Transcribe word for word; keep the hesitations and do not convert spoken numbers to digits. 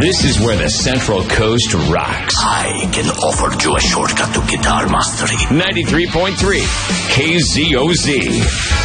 This is where the Central Coast rocks. I can offer you a shortcut to guitar mastery. ninety-three point three K Z O Z.